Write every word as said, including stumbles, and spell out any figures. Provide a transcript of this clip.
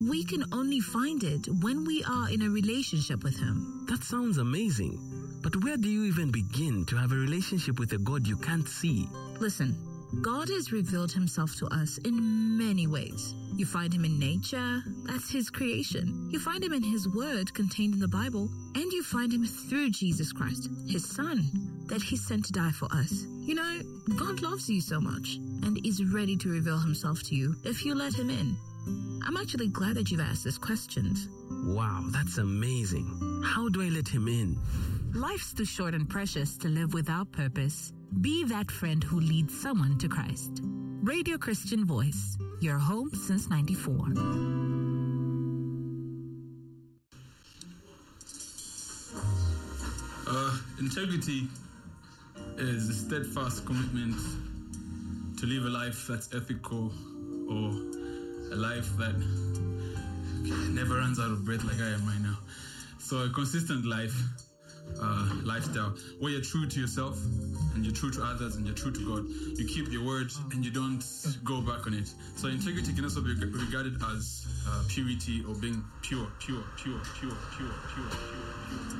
We can only find it when we are in a relationship with Him. That sounds amazing. But where do you even begin to have a relationship with a God you can't see? Listen. God has revealed Himself to us in many ways. You find Him in nature, that's His creation. You find Him in His word contained in the Bible, and you find Him through Jesus Christ, His Son, that He sent to die for us. You know, God loves you so much and is ready to reveal Himself to you if you let Him in. I'm actually glad that you've asked these questions. Wow, that's amazing. How do I let Him in? Life's too short and precious to live without purpose. Be that friend who leads someone to Christ. Radio Christian Voice, your home since ninety-four. Uh, integrity is a steadfast commitment to live a life that's ethical, or a life that never runs out of breath like I am right now. So a consistent life, uh, lifestyle, where you're true to yourself and you're true to others and you're true to God. You keep your word and you don't go back on it. So integrity can also be regarded as uh, purity, or being pure, pure, pure, pure, pure, pure, pure, pure.